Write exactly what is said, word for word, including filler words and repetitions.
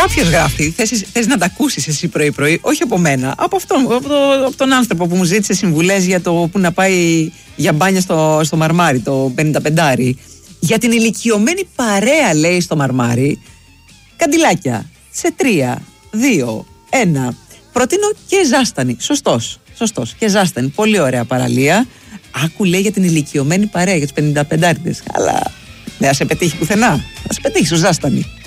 Κάποιος γράφει, θες, θες να τα ακούσεις εσύ πρωί-πρωί, όχι από μένα, από, αυτό, από, το, από τον άνθρωπο που μου ζήτησε συμβουλές για το που να πάει για μπάνια στο, στο Μαρμάρι, το πενήντα πέντε. Για την ηλικιωμένη παρέα, λέει, στο Μαρμάρι, καντιλάκια σε τρία, δύο, ένα. Προτείνω και Ζάστανη. Σωστός, σωστός. Και Ζάστανη. Πολύ ωραία παραλία. Άκου, λέει, για την ηλικιωμένη παρέα, για τους πενηνταπεντάριδες. Αλλά δεν θα σε πετύχει πουθενά. Θα σε πετύχει στο Ζάστανη.